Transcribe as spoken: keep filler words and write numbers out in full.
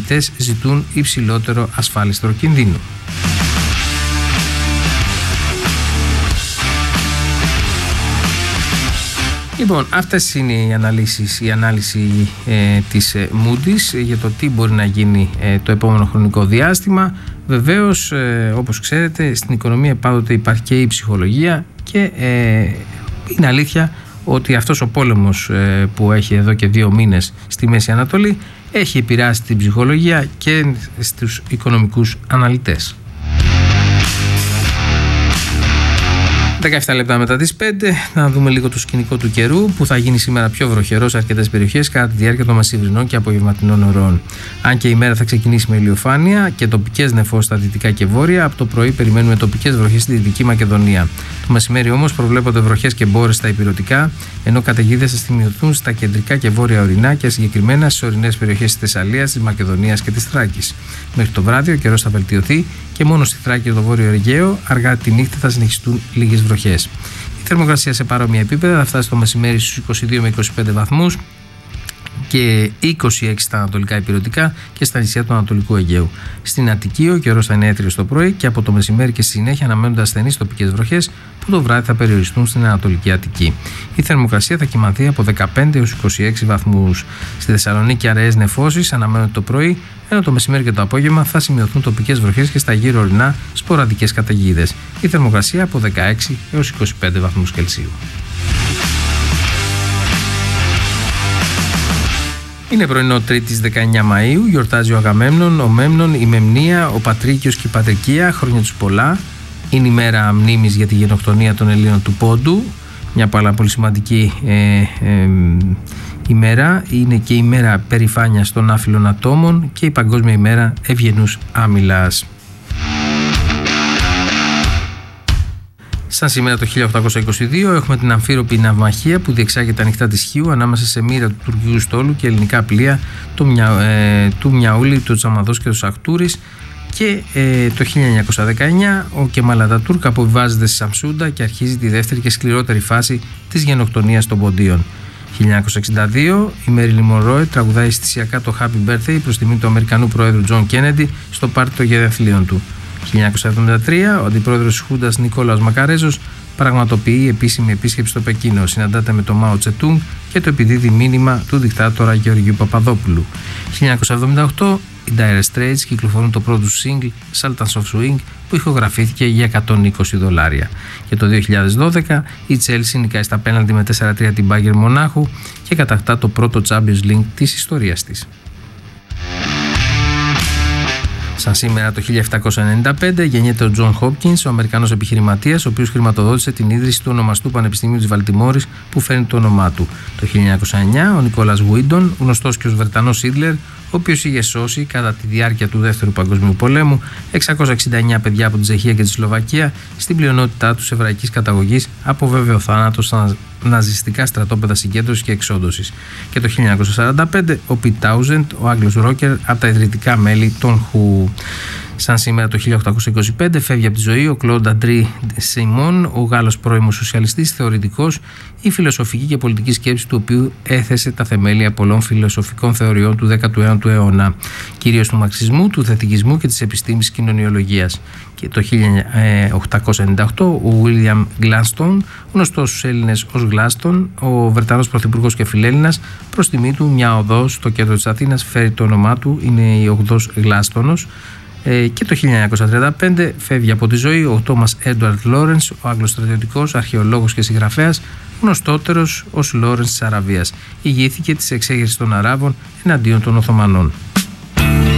επενδυτές ζητούν υψηλότερο ασφάλιστρο κινδύνου. Λοιπόν, αυτές είναι οι αναλύσεις, η ανάλυση ε, της ε, Moody's για το τι μπορεί να γίνει ε, το επόμενο χρονικό διάστημα. Βεβαίως, ε, όπως ξέρετε, στην οικονομία πάντοτε υπάρχει και η ψυχολογία και ε, είναι αλήθεια ότι αυτός ο πόλεμος ε, που έχει εδώ και δύο μήνες στη Μέση Ανατολή έχει επηρεάσει την ψυχολογία και στους οικονομικούς αναλυτές. δεκαεπτά λεπτά μετά τις πέντε, να δούμε λίγο το σκηνικό του καιρού που θα γίνει σήμερα πιο βροχερό σε αρκετές περιοχές κατά τη διάρκεια των μεσημβρινών και απογευματινών ωρών. Αν και η μέρα θα ξεκινήσει με ηλιοφάνεια και τοπικές νεφώσεις στα δυτικά και βόρεια, από το πρωί περιμένουμε τοπικές βροχές στη Δυτική Μακεδονία. Το μεσημέρι όμως προβλέπονται βροχές και μπόρες στα ηπειρωτικά, ενώ καταιγίδες θα σημειωθούν στα κεντρικά και βόρεια ορεινά και συγκεκριμένα στις ορεινές περιοχές της Θεσσαλίας, της Μακεδονίας και της Θράκης. Μέχρι το βράδυ ο καιρός θα βελτιωθεί και μόνο στη Θράκη και το Βόρειο Αιγαίο αργά τη νύχτα θα συνεχιστούν λίγες βροχές. Η θερμοκρασία σε παρόμοια επίπεδα θα φτάσει το μεσημέρι στους είκοσι δύο με είκοσι πέντε βαθμούς και είκοσι έξι στα ανατολικά ηπειρωτικά και στα νησιά του Ανατολικού Αιγαίου. Στην Αττική ο καιρός θα είναι έτριος το πρωί και από το μεσημέρι και στη συνέχεια αναμένονται ασθενείς τοπικές βροχές που το βράδυ θα περιοριστούν στην Ανατολική Αττική. Η θερμοκρασία θα κυμανθεί από δεκαπέντε έως είκοσι έξι βαθμούς. Στη Θεσσαλονίκη αραιές νεφώσεις αναμένονται το πρωί, ενώ το μεσημέρι και το απόγευμα θα σημειωθούν τοπικές βροχές και στα γύρω ορεινά σποραδικές καταιγίδες. Η θερμοκρασία από δεκαέξι έως είκοσι πέντε βαθμούς Κελσίου. Είναι πρωινό Τρίτης δεκαεννιά Μαΐου, γιορτάζει ο Αγαμέμνων, ο Μέμνων, η Μεμνία, ο Πατρίκιος και η Πατρικία, χρόνια τους πολλά. Είναι η μέρα μνήμης για τη γενοκτονία των Ελλήνων του Πόντου, μια πάρα πολύ σημαντική ε, ε, ημέρα. Είναι και η μέρα περηφάνειας των άφυλων ατόμων και η παγκόσμια ημέρα ευγενούς άμυλας. Σαν σήμερα το χίλια οκτακόσια είκοσι δύο έχουμε την αμφίροπη ναυμαχία που διεξάγεται ανοιχτά της Χίου ανάμεσα σε μοίρα του τουρκικού στόλου και ελληνικά πλοία του, Μια, ε, του Μιαούλη, του Τσαμαδός και του Σακτούρης, και ε, το χίλια εννιακόσια δεκαεννιά ο Κεμάλ Ατατούρκ αποβιβάζεται στη Σαμσούντα και αρχίζει τη δεύτερη και σκληρότερη φάση της γενοκτονίας των Ποντίων. χίλια εννιακόσια εξήντα δύο η Μέριλιν Μονρόε τραγουδάει αισθησιακά το Happy Birthday προς τιμή του Αμερικανού Προέδρου Τζον Κένεντι στο πάρτι των γενεθλίων του. χίλια εννιακόσια εβδομήντα τρία ο αντιπρόεδρος της Χούντας Νικόλαος Μακαρέζος πραγματοποιεί επίσημη επίσκεψη στο Πεκίνο. Συναντάται με τον Μάο Τσετούγκ και το επιδίδει μήνυμα του δικτάτορα Γεωργίου Παπαδόπουλου. χίλια εννιακόσια εβδομήντα οκτώ οι Dire Straits κυκλοφορούν το πρώτο του single Sultans of Swing που ηχογραφήθηκε για εκατόν είκοσι δολάρια. Και το δύο χιλιάδες δώδεκα η Chelsea νικάει στα πέναλτι με τέσσερα τρία την Bayern Μονάχου και κατακτά το πρώτο Champions League της ιστορίας της. Σαν σήμερα το χίλια επτακόσια ενενήντα πέντε γεννιέται ο Τζον Χόπκινς, ο Αμερικανός επιχειρηματίας, ο οποίος χρηματοδότησε την ίδρυση του ονομαστού Πανεπιστημίου της Βαλτιμόρης που φέρνει το όνομά του. Το χίλια εννιακόσια εννιά ο Νικόλας Γουίντον, γνωστός και ως Βρετανός Σίτλερ, ο οποίος είχε σώσει κατά τη διάρκεια του Δεύτερου Παγκοσμίου Πολέμου εξακόσια εξήντα εννιά παιδιά από την Τσεχία και τη Σλοβακία, στην πλειονότητά τους εβραϊκής καταγωγής, από βέβαιο θάνατο στα ναζιστικά στρατόπεδα συγκέντρωσης και εξόντωσης. Και το χίλια εννιακόσια σαράντα πέντε ο Πιτ Τάουζεντ, ο Άγγλος ρόκερ από τα ιδρυτικά μέλη των Who. Σαν σήμερα το χίλια οκτακόσια είκοσι πέντε φεύγει από τη ζωή ο Κλοντ Αντρί Σεϊμόν, ο Γάλλος πρώιμος σοσιαλιστής, θεωρητικός, η φιλοσοφική και πολιτική σκέψη του οποίου έθεσε τα θεμέλια πολλών φιλοσοφικών θεωριών του δέκατου ένατου αιώνα, κυρίως του μαρξισμού, του θετικισμού και της επιστήμης κοινωνιολογίας. Και το χίλια οκτακόσια ενενήντα οκτώ ο William Gladstone, γνωστός στους Έλληνες ως Gladstone, ο Βρετανός πρωθυπουργός και φιλέλληνας, προς τιμή του μια οδός στο κέντρο της Αθήνας φέρει το όνομά του, είναι η οδός Γλάστονος. Και το χίλια εννιακόσια τριάντα πέντε φεύγει από τη ζωή ο Τόμας Έντουαρντ Λόρενς, ο Άγγλος στρατιωτικός, αρχαιολόγος και συγγραφέας, γνωστότερος ως Λόρενς της Αραβίας. Ηγήθηκε της εξέγερσης των Αράβων εναντίον των Οθωμανών.